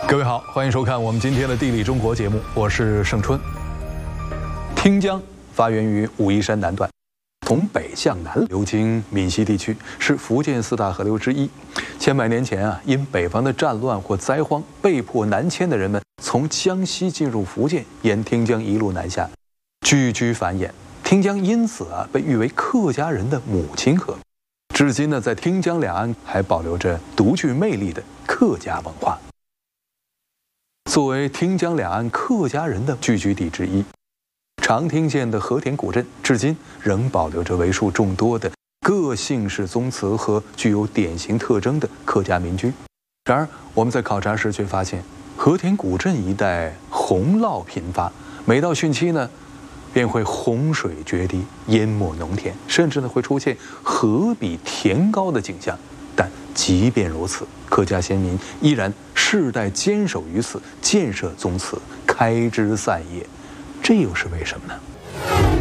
各位好，欢迎收看我们今天的《地理中国》节目，我是盛春。汀江发源于武夷山南段，从北向南流经闽西地区，是福建四大河流之一。千百年前因北方的战乱或灾荒被迫南迁的人们，从江西进入福建，沿汀江一路南下，聚居繁衍。汀江因此被誉为客家人的母亲河。至今呢，在汀江两岸还保留着独具魅力的客家文化。作为汀江两岸客家人的聚居地之一，长汀县的和田古镇至今仍保留着为数众多的各姓氏宗祠和具有典型特征的客家民居。然而，我们在考察时却发现，和田古镇一带洪涝频发，每到汛期呢，便会洪水决堤，淹没农田，甚至呢会出现河比田高的景象。但即便如此，客家先民依然世代坚守于此，建设宗祠，开枝散叶，这又是为什么呢？